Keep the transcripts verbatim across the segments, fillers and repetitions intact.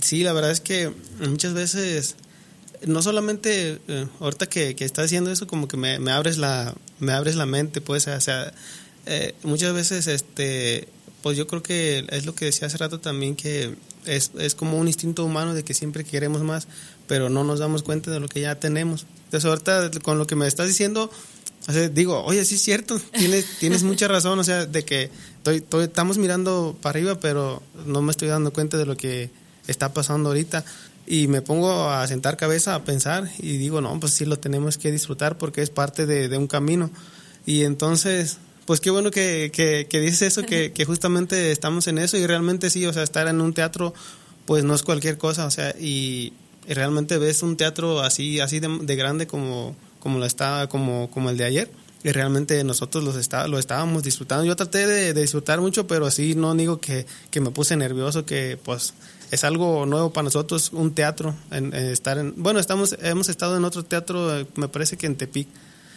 Sí, la verdad es que muchas veces, no solamente eh, ahorita que, que estás haciendo eso, como que me, me abres la me abres la mente, pues, o sea, eh, muchas veces, este, pues yo creo que es lo que decía hace rato también, que es, es como un instinto humano de que siempre queremos más, pero no nos damos cuenta de lo que ya tenemos. Entonces ahorita con lo que me estás diciendo, o sea, digo, oye, sí es cierto, tienes, tienes mucha razón, o sea, de que estoy, estoy, estamos mirando para arriba, pero no me estoy dando cuenta de lo que está pasando ahorita. Y me pongo a sentar cabeza a pensar y digo, no, pues sí lo tenemos que disfrutar porque es parte de, de un camino. Y entonces, pues qué bueno que, que, que dices eso, que, que justamente estamos en eso y realmente sí, o sea, estar en un teatro pues no es cualquier cosa, o sea, y, y realmente ves un teatro así así de, de grande como, como, lo está, como, como el de ayer. Y realmente nosotros los está, lo estábamos disfrutando. Yo traté de, de disfrutar mucho, pero sí no digo que, que me puse nervioso, que pues es algo nuevo para nosotros, un teatro, en, en estar en, bueno, estamos, hemos estado en otro teatro, me parece que en Tepic,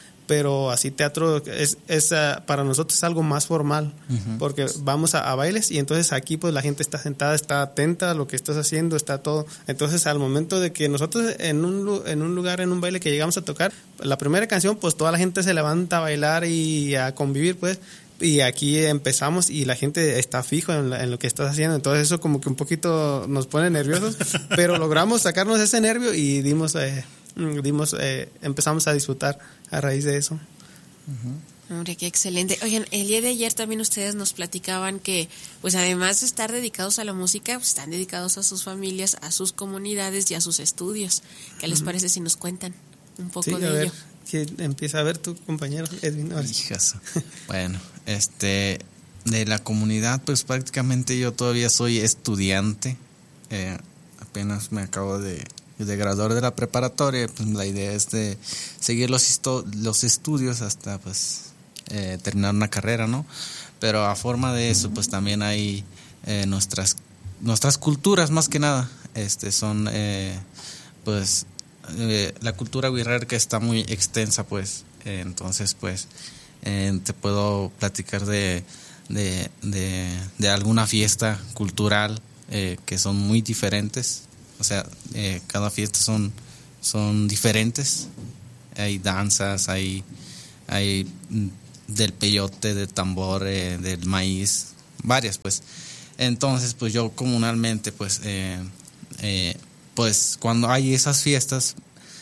pero así teatro es, es uh, para nosotros es algo más formal, uh-huh. porque vamos a, a bailes y entonces aquí pues la gente está sentada, está atenta a lo que estás haciendo, está todo. Entonces al momento de que nosotros en un, en un lugar, en un baile que llegamos a tocar, la primera canción pues toda la gente se levanta a bailar y a convivir pues, y aquí empezamos y la gente está fijo en, la, en lo que estás haciendo, entonces eso como que un poquito nos pone nerviosos, pero logramos sacarnos ese nervio y dimos, eh, dimos eh, empezamos a disfrutar a raíz de eso. Uh-huh. Hombre, qué excelente. Oigan, el día de ayer también ustedes nos platicaban que, pues además de estar dedicados a la música, pues están dedicados a sus familias, a sus comunidades y a sus estudios. ¿Qué les uh-huh. parece si nos cuentan un poco sí, de a ver, ello? Que empieza a ver tu compañero Edwin. Hijas. Bueno, este, de la comunidad, pues prácticamente yo todavía soy estudiante. Eh, apenas me acabo de, de graduar de la preparatoria. Pues la idea es de seguir los, histo- los estudios hasta pues eh, terminar una carrera, ¿no? Pero a forma de eso, pues también hay eh, nuestras nuestras culturas, más que nada, este, son eh, pues Eh, la cultura wixárika está muy extensa, pues, eh, entonces, pues, eh, te puedo platicar de, de, de, de alguna fiesta cultural eh, que son muy diferentes, o sea, eh, cada fiesta son, son diferentes, hay danzas, hay, hay del peyote, del tambor, eh, del maíz, varias, pues, entonces, pues, yo comunalmente, pues, eh, eh, pues cuando hay esas fiestas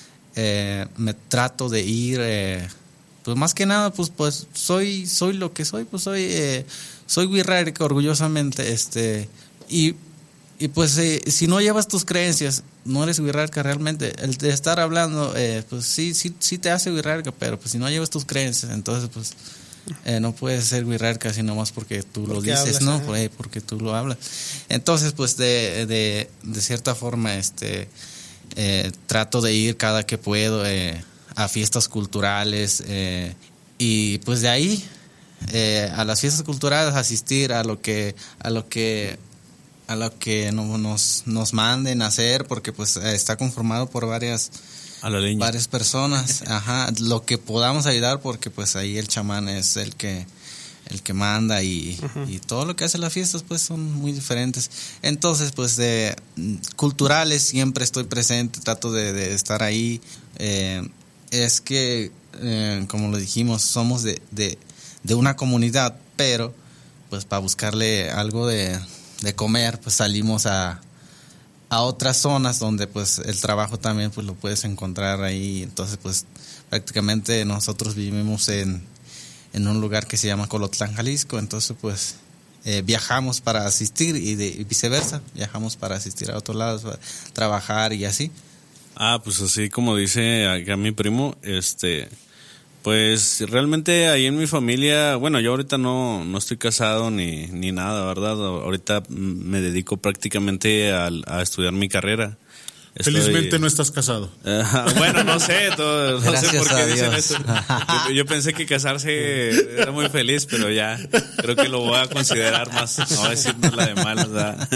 eh, me trato de ir eh, pues más que nada pues pues soy soy lo que soy, pues soy eh, soy wixárika orgullosamente, este y y pues eh, si no llevas tus creencias no eres wixárika realmente. El de estar hablando eh, pues sí sí sí te hace wixárika, pero pues si no llevas tus creencias entonces pues Eh, no puedes ser wixárika así nomás porque tú porque lo dices, hablas, no, eh, porque tú lo hablas. Entonces, pues de, de, de cierta forma, este, eh, trato de ir cada que puedo eh, a fiestas culturales eh, y pues de ahí eh, a las fiestas culturales asistir a lo que a lo que a lo que no, nos nos manden a hacer, porque pues está conformado por varias a la leña. varias personas, ajá, lo que podamos ayudar, porque pues ahí el chamán es el que el que manda y, uh-huh. y todo lo que hace las fiestas pues son muy diferentes. Entonces pues de culturales siempre estoy presente, trato de, de estar ahí. Eh, es que eh, como lo dijimos, somos de, de, de una comunidad, pero pues para buscarle algo de, de comer pues salimos a a otras zonas donde pues el trabajo también pues lo puedes encontrar ahí. Entonces pues prácticamente nosotros vivimos en, en un lugar que se llama Colotlán, Jalisco, entonces pues eh, viajamos para asistir y, de, y viceversa, viajamos para asistir a otros lados, para trabajar y así. Ah, pues así como dice acá mi primo, este pues realmente ahí en mi familia, bueno, yo ahorita no, no estoy casado ni, ni nada, ¿verdad? Ahorita me dedico prácticamente a, a estudiar mi carrera. Estoy, Felizmente no estás casado. Uh, bueno, no sé, todo, no sé por qué dicen eso. Yo, yo pensé que casarse era muy feliz, pero ya creo que lo voy a considerar más, no voy a decir la de mal, ¿verdad?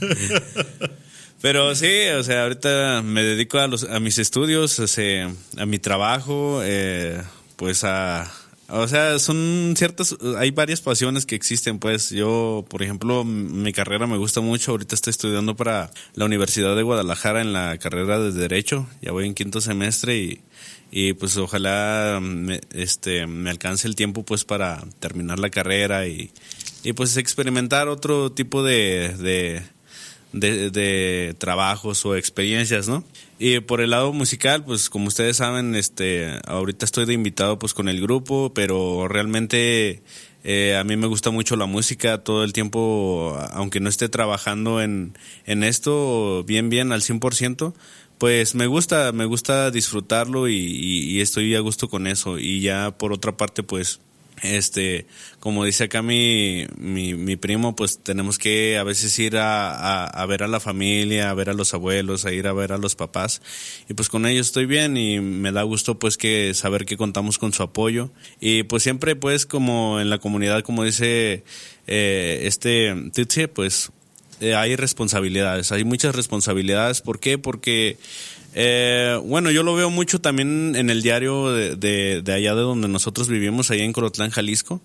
Pero sí, o sea, ahorita me dedico a los a mis estudios, o sea, a mi trabajo, eh, pues a, O sea, son ciertas, hay varias pasiones que existen, pues. Yo, por ejemplo, mi carrera me gusta mucho. Ahorita estoy estudiando para la Universidad de Guadalajara en la carrera de Derecho. Ya voy en quinto semestre y, y pues ojalá me, este, me alcance el tiempo, pues, para terminar la carrera y, y pues experimentar otro tipo de, de, de, de trabajos o experiencias, ¿no? Y por el lado musical, pues como ustedes saben, este, ahorita estoy de invitado pues con el grupo, pero realmente eh, a mí me gusta mucho la música todo el tiempo, aunque no esté trabajando en, en esto bien bien al cien por ciento, pues me gusta, me gusta disfrutarlo y, y, y estoy a gusto con eso. Y ya por otra parte, pues este, como dice acá mi, mi, mi primo, pues tenemos que a veces ir a, a, a ver a la familia, a ver a los abuelos, a ir a ver a los papás, y pues con ellos estoy bien y me da gusto pues que saber que contamos con su apoyo. Y pues siempre pues como en la comunidad, como dice eh, este Titsi, pues eh, hay responsabilidades, hay muchas responsabilidades. ¿Por qué? Porque Eh, bueno, yo lo veo mucho también en el diario de, de, de allá de donde nosotros vivimos, allá en Colotlán, Jalisco,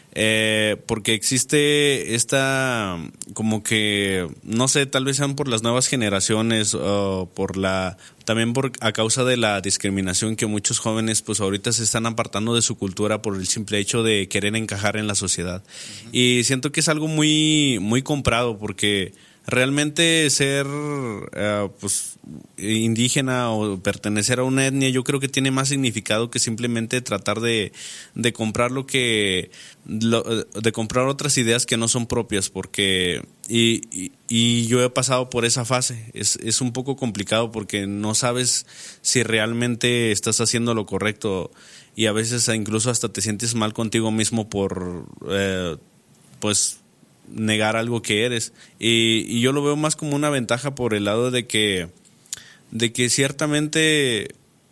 eh, porque existe esta, como que, no sé, tal vez sean por las nuevas generaciones o por la, también por a causa de la discriminación que muchos jóvenes pues ahorita se están apartando de su cultura por el simple hecho de querer encajar en la sociedad. Uh-huh. Y siento que es algo muy, muy comprado, porque realmente ser uh, pues indígena o pertenecer a una etnia, yo creo que tiene más significado que simplemente tratar de, de comprar lo que lo, de comprar otras ideas que no son propias, porque y, y, y yo he pasado por esa fase. Es, es un poco complicado porque no sabes si realmente estás haciendo lo correcto, y a veces incluso hasta te sientes mal contigo mismo por eh, pues negar algo que eres, y, y yo lo veo más como una ventaja por el lado de que de que ciertamente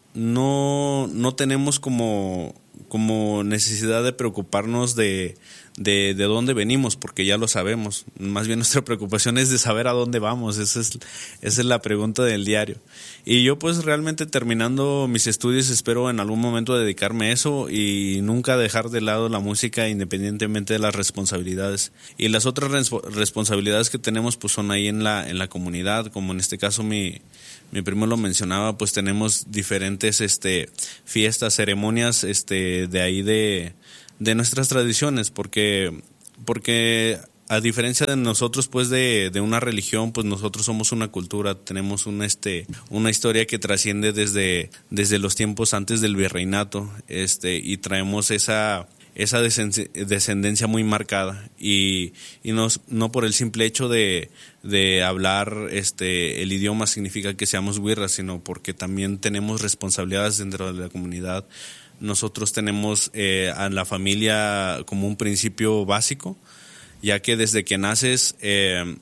no, no tenemos como, como necesidad de preocuparnos de, de, de dónde venimos, porque ya lo sabemos. Más bien nuestra preocupación es de saber a dónde vamos. Esa es, esa es la pregunta del diario. Y yo pues realmente terminando mis estudios espero en algún momento dedicarme a eso y nunca dejar de lado la música, independientemente de las responsabilidades. Y las otras resp- responsabilidades que tenemos pues son ahí en la, en la comunidad, como en este caso mi, mi primo lo mencionaba, pues tenemos diferentes este, fiestas, ceremonias este, de ahí de, de nuestras tradiciones, porque, porque a diferencia de nosotros pues de, de una religión, pues nosotros somos una cultura, tenemos un, este, una historia que trasciende desde, desde los tiempos antes del virreinato, este, y traemos esa esa descendencia muy marcada, y, y no, no por el simple hecho de, de hablar este el idioma significa que seamos güiras, sino porque también tenemos responsabilidades dentro de la comunidad. Nosotros tenemos eh, a la familia como un principio básico, ya que desde que naces eh,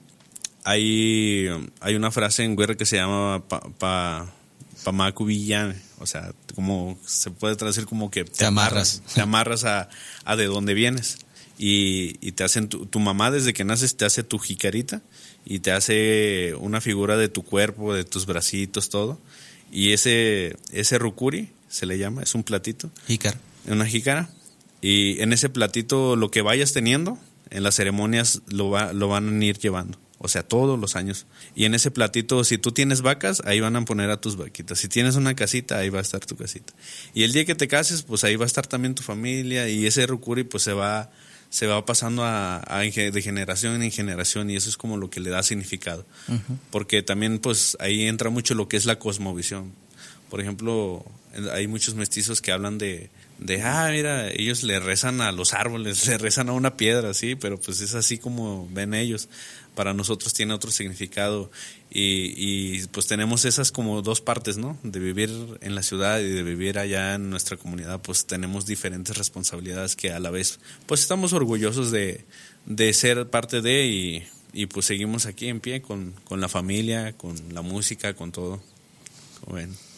hay, hay una frase en güira que se llama pa, pa, pamacubillán, o sea, como se puede traducir como que te, te amarras, amarras, te amarras a, a de dónde vienes, y, y te hacen tu, tu mamá desde que naces te hace tu jicarita y te hace una figura de tu cuerpo, de tus bracitos, todo, y ese ese rucuri se le llama, es un platito, jícara, una jícara, y en ese platito lo que vayas teniendo en las ceremonias lo va, lo van a ir llevando. O sea, todos los años. Y en ese platito, si tú tienes vacas, ahí van a poner a tus vaquitas. Si tienes una casita, ahí va a estar tu casita. Y el día que te cases, pues ahí va a estar también tu familia. Y ese rucuri, pues se va, se va pasando a, a de generación en generación. Y eso es como lo que le da significado. Uh-huh. Porque también, pues ahí entra mucho lo que es la cosmovisión. Por ejemplo, hay muchos mestizos que hablan de, de, ah, mira, ellos le rezan a los árboles, le rezan a una piedra, sí, pero pues es así como ven ellos. Para nosotros tiene otro significado, y, y pues tenemos esas como dos partes, ¿no? De vivir en la ciudad y de vivir allá en nuestra comunidad, pues tenemos diferentes responsabilidades que a la vez pues estamos orgullosos de, de ser parte de, y, y pues seguimos aquí en pie con, con la familia, con la música, con todo. Como ven.